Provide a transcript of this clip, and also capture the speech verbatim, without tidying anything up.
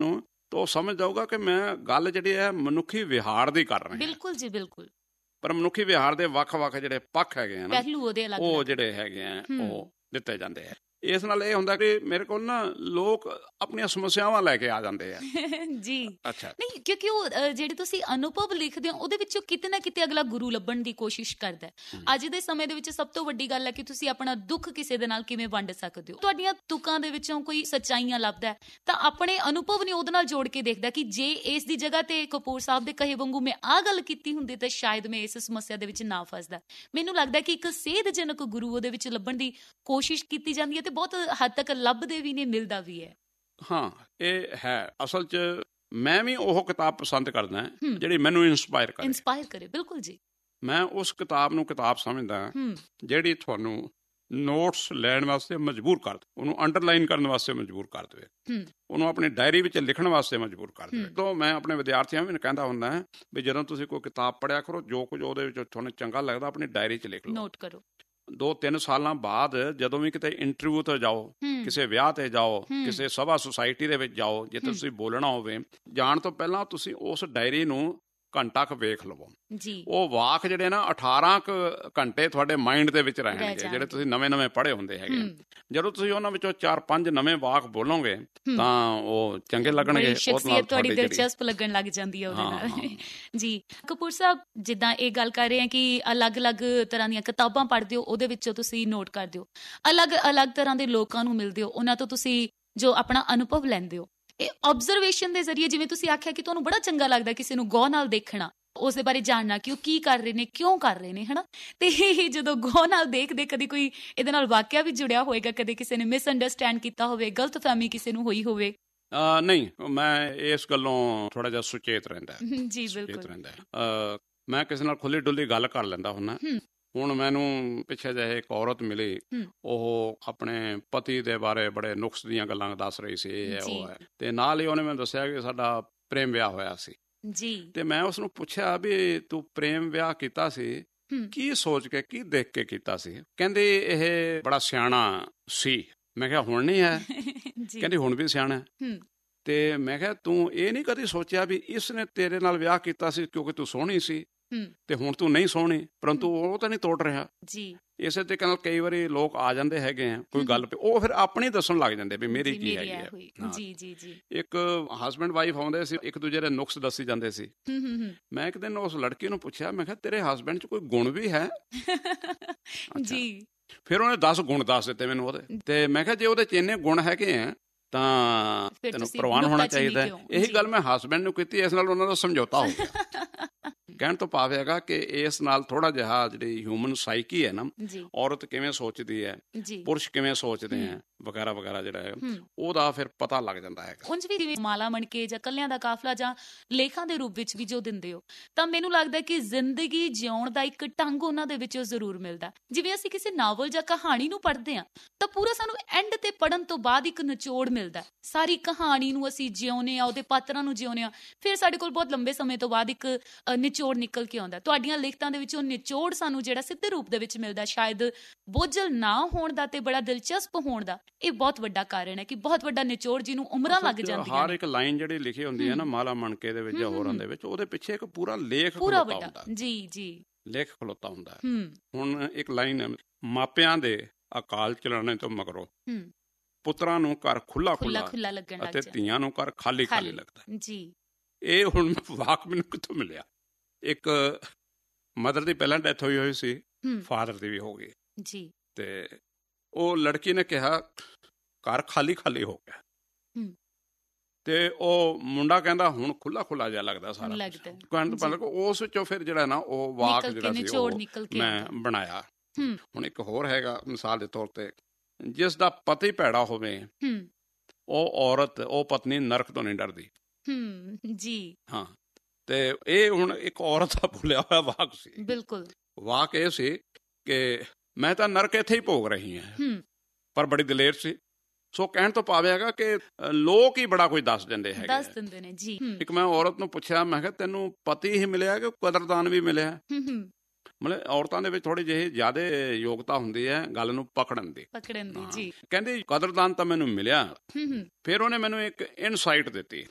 ਨੂੰ ਤਾਂ ਉਹ ਸਮਝ ਜਾਊਗਾ ਕਿ ਮੈਂ ਗੱਲ ਜਿਹੜੀ ਹੈ ਮਨੁੱਖੀ ਵਿਹਾਰ ਦੀ ਕਰ ਰਿਹਾ। ਬਿਲਕੁਲ ਜੀ, ਬਿਲਕੁਲ। ਪਰ ਮਨੁੱਖੀ ਵਿਹਾਰ ਦੇ ਵੱਖ-ਵੱਖ ਜਿਹੜੇ ਪੱਖ ਹੈਗੇ ਆ ਨਾ, ਪਹਿਲੂ ਉਹਦੇ ਅਲੱਗ ਉਹ ਜਿਹੜੇ ਹੈਗੇ ਆ ਉਹ ਦਿੱਤੇ ਜਾਂਦੇ ਆ। ਇਸ ਨਾਲ ਇਹ ਹੁੰਦਾ ਕਿ ਮੇਰੇ ਕੋਲ ਨਾ ਲੋਕ ਆਪਣੀਆਂ ਸਮੱਸਿਆਵਾਂ ਲੈ ਕੇ ਆ ਜਾਂਦੇ ਆ ਜੀ। ਅੱਛਾ, ਨਹੀਂ, ਕਿਉਂਕਿ ਉਹ ਜਿਹੜੇ ਤੁਸੀਂ ਅਨੁਭਵ ਲਿਖਦੇ ਹੋ ਉਹਦੇ ਵਿੱਚੋਂ ਕਿਤੇ ਨਾ ਕਿਤੇ ਅਗਲਾ ਗੁਰੂ ਲੱਭਣ ਦੀ ਕੋਸ਼ਿਸ਼ ਕਰਦਾ। ਅੱਜ ਦੇ ਸਮੇਂ ਦੇ ਵਿੱਚ ਸਭ ਤੋਂ ਵੱਡੀ ਗੱਲ ਹੈ ਕਿ ਤੁਸੀਂ ਆਪਣਾ ਦੁੱਖ ਕਿਸੇ ਦੇ ਨਾਲ ਕਿਵੇਂ ਵੰਡ ਸਕਦੇ ਹੋ। ਤੁਹਾਡੀਆਂ ਤੁਕਾਂ ਦੇ ਵਿੱਚੋਂ ਕੋਈ ਸੱਚਾਈਆਂ ਲੱਭਦਾ ਤਾਂ ਆਪਣੇ ਅਨੁਭਵ ਨੇ ਉਹਦੇ ਨਾਲ ਜੋੜ ਕੇ ਦੇਖਦਾ ਕਿ ਜੇ ਇਸ ਦੀ ਜਗ੍ਹਾ ਤੇ ਕਪੂਰ ਸਾਹਿਬ ਦੇ ਕਹੇ ਵਾਂਗੂ ਮੈਂ ਆਹ ਗੱਲ ਕੀਤੀ ਹੁੰਦੀ ਤਾਂ ਸ਼ਾਇਦ ਮੈਂ ਇਸ ਸਮੱਸਿਆ ਦੇ ਵਿੱਚ ਨਾ ਫਸਦਾ। ਮੈਨੂੰ ਲੱਗਦਾ ਕਿ ਇੱਕ ਸੇਧਜਨਕ ਗੁਰੂ ਉਹਦੇ ਵਿੱਚ ਲੱਭਣ ਦੀ ਕੋਸ਼ਿਸ਼ ਕੀਤੀ ਜਾਂਦੀ ਹੈ ਤੇ ਬਹੁਤ ਹੱਦ ਤੱਕ ਲੱਭਦੇ ਵੀ ਨੇ, ਮਿਲਦਾ ਵੀ ਹੈ। ਹਾਂ, ਇਹ ਹੈ। ਅਸਲ 'ਚ ਮੈਂ ਵੀ ਉਹ ਕਿਤਾਬ ਪਸੰਦ ਕਰਦਾ ਜਿਹੜੀ ਮੈਨੂੰ ਇੰਸਪਾਇਰ ਕਰੇ ਇੰਸਪਾਇਰ ਕਰੇ ਬਿਲਕੁਲ ਜੀ। ਮੈਂ ਉਸ ਕਿਤਾਬ ਨੂੰ ਕਿਤਾਬ ਸਮਝਦਾ ਜਿਹੜੀ ਤੁਹਾਨੂੰ ਨੋਟਸ ਲੈਣ ਵਾਸਤੇ ਮਜਬੂਰ ਕਰ ਦੇ, ਉਹਨੂੰ ਅੰਡਰਲਾਈਨ ਕਰਨ ਵਾਸਤੇ ਮਜਬੂਰ ਕਰ ਦੇਵੇ, ਉਹਨੂੰ ਆਪਣੀ ਡਾਇਰੀ ਵਿੱਚ ਲਿਖਣ ਵਾਸਤੇ ਮਜਬੂਰ ਕਰ ਦੇਵੇ। ਤਾਂ ਮੈਂ ਆਪਣੇ ਵਿਦਿਆਰਥੀਆਂ ਵੀ ਕਹਿੰਦਾ ਹੁੰਦਾ ਹੈ ਵੀ ਜਦੋਂ ਤੁਸੀਂ ਕੋਈ ਕਿਤਾਬ ਪੜ੍ਹਿਆ ਕਰੋ, ਜੋ ਕੁਝ ਉਹਦੇ ਵਿੱਚ ਤੁਹਾਨੂੰ ਚੰਗਾ ਲੱਗਦਾ ਆਪਣੀ ਡਾਇਰੀ 'ਚ ਲਿਖ ਲਓ, ਨੋਟ ਕਰੋ। ਦੋ ਤਿੰਨ ਸਾਲਾਂ ਬਾਅਦ ਜਦੋਂ ਵੀ ਕਿਤੇ ਇੰਟਰਵਿਊ ਤੇ ਜਾਓ, ਕਿਸੇ ਵਿਆਹ ਤੇ ਜਾਓ, ਕਿਸੇ ਸਭਾ ਸੁਸਾਇਟੀ ਦੇ ਵਿੱਚ ਜਾਓ, ਜੇ ਤੁਸੀਂ ਬੋਲਣਾ ਹੋਵੇ, ਜਾਣ ਤੋਂ ਪਹਿਲਾਂ ਤੁਸੀਂ ਉਸ ਡਾਇਰੀ ਨੂੰ ਘੰਟਾ ਕੁ ਵੇਖ ਲਵੋ ਜੀ। ਉਹ ਵਾਕ ਜਿਹੜੇ ਨਾ ਅਠਾਰਾਂ ਕੁ ਘੰਟੇ ਤੁਹਾਡੇ ਮਾਈਂਡ ਦੇ ਵਿੱਚ ਰਹਿਣਗੇ, ਜਿਹੜੇ ਤੁਸੀਂ ਨਵੇਂ ਨਵੇਂ ਪੜ੍ਹੇ ਹੁੰਦੇ ਹੈਗੇ। ਜਦੋਂ ਤੁਸੀਂ ਉਹਨਾਂ ਵਿੱਚੋਂ ਚਾਰ ਪੰਜ ਨਵੇਂ ਵਾਕ ਬੋਲੋਗੇ ਤਾਂ ਉਹ ਚੰਗੇ ਲੱਗਣਗੇ, ਸ਼ਖਸੀਅਤ ਤੁਹਾਡੀ ਦਿਲਚਸਪ ਲੱਗਣ ਲੱਗ ਜਾਂਦੀ ਹੈ ਉਹਦੇ ਨਾਲ ਜੀ। ਕਪੂਰ ਸਾਹਿਬ, ਜਿੱਦਾਂ ਇਹ ਗੱਲ ਕਰ ਰਹੇ ਹਾਂ ਕਿ ਅਲੱਗ-ਅਲੱਗ ਤਰ੍ਹਾਂ ਦੀਆਂ ਕਿਤਾਬਾਂ ਪੜ੍ਹਦੇ ਹੋ, ਉਹਦੇ ਵਿੱਚੋਂ ਤੁਸੀਂ ਨੋਟ ਕਰਦੇ ਹੋ, ਅਲੱਗ-ਅਲੱਗ ਤਰ੍ਹਾਂ ਦੇ ਲੋਕਾਂ ਨੂੰ ਮਿਲਦੇ ਹੋ, ਉਹਨਾਂ ਤੋਂ ਤੁਸੀਂ ਜੋ ਆਪਣਾ ਅਨੁਭਵ ਲੈਂਦੇ ਹੋ, ਇਹ ਆਬਜ਼ਰਵੇਸ਼ਨ ਦੇ ਜ਼ਰੀਏ, ਜਿਵੇਂ ਤੁਸੀਂ ਆਖਿਆ ਕਿ ਤੁਹਾਨੂੰ ਬੜਾ ਚੰਗਾ ਲੱਗਦਾ ਕਿਸੇ ਨੂੰ ਗੌਰ ਨਾਲ ਦੇਖਣਾ, ਉਸ ਦੇ ਬਾਰੇ ਜਾਣਨਾ ਕਿ ਉਹ ਕੀ ਕਰ ਰਹੇ ਨੇ, ਕਿਉਂ ਕਰ ਰਹੇ ਨੇ, ਹਨਾ। ਤੇ ਇਹ ਜਦੋਂ ਗੌਰ ਨਾਲ ਦੇਖਦੇ, ਕਦੇ ਕੋਈ ਇਹਦੇ ਨਾਲ ਵਾਕਿਆ ਵੀ ਜੁੜਿਆ ਹੋਏਗਾ, ਕਦੇ ਕਿਸੇ ਨੇ ਮਿਸਅੰਡਰਸਟੈਂਡ ਕੀਤਾ ਹੋਵੇ, ਗਲਤਫਹਿਮੀ ਕਿਸੇ ਨੂੰ ਹੋਈ ਹੋਵੇ? ਨਹੀਂ, ਮੈਂ ਇਸ ਗੱਲੋਂ ਥੋੜਾ ਜਿਹਾ ਸੁਚੇਤ ਰਹਿੰਦਾ ਜੀ। ਬਿਲਕੁਲ ਰਹਿੰਦਾ। ਮੈਂ ਕਿਸੇ ਨਾਲ ਖੁੱਲੀ ਡੁੱਲੀ ਗੱਲ ਕਰ ਲੈਂਦਾ ਹੁੰਦਾ। ਹੁਣ ਮੈਨੂੰ ਪਿੱਛੇ ਜਿਹੇ ਇੱਕ ਔਰਤ ਮਿਲੀ, ਉਹ ਆਪਣੇ ਪਤੀ ਦੇ ਬਾਰੇ ਬੜੇ ਨੁਕਸ ਦੀਆਂ ਗੱਲਾਂ ਦੱਸ ਰਹੀ ਸੀ, ਇਹ ਹੈ ਉਹ ਹੈ, ਤੇ ਨਾਲ ਹੀ ਉਹਨੇ ਮੈਨੂੰ ਦੱਸਿਆ ਕਿ ਸਾਡਾ ਪ੍ਰੇਮ ਵਿਆਹ ਹੋਇਆ ਸੀ ਜੀ। ਤੇ ਮੈਂ ਉਸਨੂੰ ਪੁੱਛਿਆ ਵੀ ਤੂੰ ਪ੍ਰੇਮ ਵਿਆਹ ਕੀਤਾ ਸੀ, ਕੀ ਸੋਚ ਕੇ, ਕੀ ਦੇਖ ਕੇ ਕੀਤਾ ਸੀ? ਕਹਿੰਦੀ ਇਹ ਬੜਾ ਸਿਆਣਾ ਸੀ। ਮੈਂ ਕਿਹਾ ਹੁਣ ਨਹੀਂ ਹੈ? ਕਹਿੰਦੀ ਹੁਣ ਵੀ ਸਿਆਣਾ। ਤੇ ਮੈਂ ਕਿਹਾ ਤੂੰ ਇਹ ਨਹੀਂ ਕਦੀ ਸੋਚਿਆ ਵੀ ਇਸਨੇ ਤੇਰੇ ਨਾਲ ਵਿਆਹ ਕੀਤਾ ਸੀ ਕਿਉਂਕਿ ਤੂੰ ਸੋਹਣੀ ਸੀ ਤੇ ਹੁਣ ਤੂੰ ਨਹੀਂ ਸੋਹਣੀ, ਪਰੰਤੂ ਉਹ ਤਾਂ ਨਹੀਂ ਤੋੜ ਰਿਹਾ ਜੀ। ਇਸੇ ਤਰੀਕੇ ਨਾਲ ਕਈ ਵਾਰੀ ਲੋਕ ਆ ਜਾਂਦੇ ਹੈਗੇ ਆ ਕੋਈ ਗੱਲ, ਉਹ ਫਿਰ ਆਪਣੀ ਦੱਸਣ ਲੱਗ ਜਾਂਦੇ ਵੀ ਮੇਰੀ ਕੀ ਹੈਗੀ ਹੈ ਜੀ ਜੀ ਜੀ। ਇੱਕ ਹਸਬੈਂਡ ਵਾਈਫ ਆਉਂਦੇ ਸੀ, ਇੱਕ ਦੂਜੇ ਦੇ ਨੁਕਸ ਦੱਸੀ ਜਾਂਦੇ ਸੀ। ਮੈਂ ਇੱਕ ਦਿਨ ਉਸ ਲੜਕੀ ਨੂੰ ਪੁੱਛਿਆ, ਮੈਂ ਕਿਹਾ ਤੇਰੇ ਹਸਬੈਂਡ 'ਚ ਕੋਈ ਗੁਣ ਵੀ ਹੈ ਜੀ? ਫਿਰ ਉਹਨੇ ਦਸ ਗੁਣ ਦੱਸ ਦਿੱਤੇ ਮੈਨੂੰ ਉਹਦੇ, ਤੇ ਮੈਂ ਕਿਹਾ ਜੇ ਉਹਦੇ 'ਚ ਇੰਨੇ ਗੁਣ ਹੈਗੇ ਆ ਤਾਂ ਤੈਨੂੰ ਪ੍ਰਵਾਨ ਹੋਣਾ ਚਾਹੀਦਾ। ਇਹੀ ਗੱਲ ਮੈਂ ਹਸਬੈਂਡ ਨੂੰ ਕੀਤੀ, ਇਸ ਨਾਲ ਉਹਨਾਂ ਦਾ ਸਮਝੌਤਾ ਹੋ ਗਿਆ। ਕਹਿਣ ਤੋਂ ਭਾਵ ਹੈਗਾ ਕਿ ਇਸ ਨਾਲ ਥੋੜਾ ਜਿਹਾ ਜਿਹੜੀ ਹਿਊਮਨ ਸਾਈਕੀ ਹੈ ਨਾ, ਔਰਤ ਕਿਵੇਂ ਸੋਚਦੀ ਹੈ, ਪੁਰਸ਼ ਕਿਵੇਂ ਸੋਚਦੇ ਹੈ, ਵਗੈਰਾ ਵਗੈਰਾ ਜਿਹੜਾ ਹੈ ਉਹਦਾ ਫਿਰ ਪਤਾ ਲੱਗ ਜਾਂਦਾ ਹੈ। ਉਂਝ ਵੀ ਜਿਵੇਂ ਮਾਲਾ ਮਣਕੇ ਜਾਂ ਕੱਲਿਆਂ ਦਾ ਕਾਫਲਾ ਜਾਂ ਲੇਖਾਂ ਦੇ ਰੂਪ ਵਿੱਚ ਵੀ ਜੋ ਦਿੰਦੇ ਹੋ, ਤਾਂ ਮੈਨੂੰ ਲੱਗਦਾ ਕਿ ਜ਼ਿੰਦਗੀ ਜਿਉਣ ਦਾ ਇੱਕ ਢੰਗ ਉਹਨਾਂ ਦੇ ਵਿੱਚੋਂ ਜ਼ਰੂਰ ਮਿਲਦਾ। ਜਿਵੇਂ ਅਸੀਂ ਕਿਸੇ ਨਾਵਲ ਜਾਂ ਕਹਾਣੀ ਨੂੰ ਪੜ੍ਹਦੇ ਹਾਂ ਤਾਂ ਪੂਰਾ ਸਾਨੂੰ ਐਂਡ ਤੇ ਪੜ੍ਹਨ ਤੋਂ ਬਾਅਦ ਇੱਕ ਨਿਚੋੜ ਮਿਲਦਾ, ਸਾਰੀ ਕਹਾਣੀ ਨੂੰ ਅਸੀਂ ਜਿਉਂਦੇ ਹਾਂ, ਉਹਦੇ ਪਾਤਰਾਂ ਨੂੰ ਜਿਉਂਦੇ ਹਾਂ, ਫਿਰ ਸਾਡੇ ਕੋਲ ਬਹੁਤ ਲੰਬੇ ਸਮੇਂ ਤੋਂ ਬਾਅਦ ਇੱਕ ਨਿਚੋੜ ਨਿਕਲ ਕੇ ਆਉਂਦਾ। ਤੁਹਾਡੀਆਂ ਲਿਖਤਾਂ ਦੇ ਵਿੱਚੋਂ ਨਿਚੋੜ ਸਾਨੂੰ ਜਿਹੜਾ ਸਿੱਧੇ ਰੂਪ ਦੇ ਵਿੱਚ ਮਿਲਦਾ, ਸ਼ਾਇਦ ਬੋਝਲ ਨਾ ਹੋਣ ਦਾ ਤੇ ਬੜਾ ਦਿਲਚਸਪ ਹੋਣ ਦਾ ਇਹ ਬਹੁਤ ਵੱਡਾ ਕਾਰਨ ਹੈ ਕਿ ਬਹੁਤ ਵੱਡਾ ਨਿਚੋੜ ਜਿਹਨੂੰ ਉਮਰਾਂ ਲੱਗ ਜਾਂਦੀਆਂ। ਹਰ ਇੱਕ ਲਾਈਨ ਜਿਹੜੀ ਲਿਖੀ ਹੁੰਦੀ ਹੈ ਨਾ ਮਾਲਾ ਮਣਕੇ ਦੇ ਵਿੱਚ ਜਾਂ ਹੋਰਾਂ ਦੇ ਵਿੱਚ, ਉਹਦੇ ਪਿੱਛੇ ਇੱਕ ਪੂਰਾ ਲੇਖ ਪੂਰਾ ਵੱਡਾ ਜੀ ਜੀ ਲੇਖ ਖਲੋਤਾ ਹੁੰਦਾ। ਹੁਣ ਇੱਕ ਲਾਈਨ ਹੈ, ਮਾਪਿਆਂ ਦੇ ਅਕਾਲ ਚਲਾਣੇ ਤੋਂ ਮਗਰੋਂ ਪੁੱਤਰਾਂ ਨੂੰ ਘਰ ਖੁੱਲਾ ਖੁੱਲਾ ਲੱਗਣ ਅਤੇ ਧੀਆਂ ਨੂੰ ਘਰ ਖਾਲੀ ਖਾਲੀ ਲੱਗਦਾ ਜੀ। ਇਹ ਹੁਣ ਵਾਕ ਮੈਨੂੰ ਕਿੱਥੋਂ ਮਿਲਿਆ? ਇੱਕ ਮਦਰ ਦੀ ਪਹਿਲਾਂ ਡੈਥ ਹੋਈ ਹੋਈ ਸੀ, ਫਾਦਰ ਦੀ ਵੀ ਹੋ ਗਈ ਜੀ, ਤੇ ਉਹ ਲੜਕੀ ਨੇ ਕਿਹਾ ਘਰ ਖਾਲੀ ਖਾਲੀ ਹੋ ਗਿਆ, ਤੇ ਉਹ ਮੁੰਡਾ ਕਹਿੰਦਾ ਹੁਣ ਖੁੱਲਾ ਖੁੱਲਾ ਜਿਹਾ ਲੱਗਦਾ ਸਾਰਾ ਕੁਝ। ਉਸ ਵਿੱਚੋਂ ਫਿਰ ਜਿਹੜਾ ਨਾ ਉਹ ਵਾਕ ਜਿਹੜਾ ਸੀ ਉਹ ਮੈਂ ਬਣਾਇਆ। ਹੁਣ ਇੱਕ ਹੋਰ ਹੈਗਾ ਮਿਸਾਲ ਦੇ ਤੌਰ ਤੇ, ਜਿਸ ਦਾ ਪਤੀ ਭੈੜਾ ਹੋਵੇ ਉਹ ਔਰਤ, ਉਹ ਪਤਨੀ ਨਰਕ ਤੋਂ ਨਹੀਂ ਡਰਦੀ ਜੀ। ਹਾਂ, ਤੇ ਇਹ ਹੁਣ ਇੱਕ ਔਰਤ ਦਾ ਬੋਲਿਆ ਹੋਇਆ ਵਾਕ ਸੀ। ਬਿਲਕੁਲ ਵਾਕ ਇਹ ਸੀ ਕਿ ਮੈਂ ਤਾਂ ਨਰਕ ਇੱਥੇ ਹੀ ਭੋਗ ਰਹੀ ਹਾਂ, ਪਰ ਬੜੀ ਦਲੇਰ ਸੀ। ਸੋ ਕਹਿਣ ਤੋਂ ਭਾਵ ਹੈਗਾ ਕਿ ਲੋਕ ਹੀ ਬੜਾ ਕੁਝ ਦੱਸ ਦਿੰਦੇ ਹੈਗੇ, ਦੱਸ ਦਿੰਦੇ ਨੇ ਜੀ। ਇੱਕ ਮੈਂ ਔਰਤ ਨੂੰ ਪੁੱਛਿਆ, ਮੈਂ ਕਿਹਾ ਤੈਨੂੰ ਪਤੀ ਹੀ ਮਿਲਿਆ ਕਿ ਕਦਰਦਾਨ ਵੀ ਮਿਲਿਆ? ਮਤਲਬ ਔਰਤਾਂ ਦੇ ਵਿੱਚ ਥੋੜੀ ਜਿਹੀ ਜ਼ਿਆਦਾ ਯੋਗਤਾ ਹੁੰਦੀ ਹੈ ਗੱਲ ਨੂੰ ਪਕੜਨ ਦੀ ਪਕੜਨ ਦੀ ਜੀ। ਕਹਿੰਦੀ ਕਦਰਦਾਨ ਤਾਂ ਮੈਨੂੰ ਮਿਲਿਆ। ਫਿਰ ਉਹਨੇ ਮੈਨੂੰ ਇੱਕ ਇਨਸਾਈਟ ਦਿੱਤੀ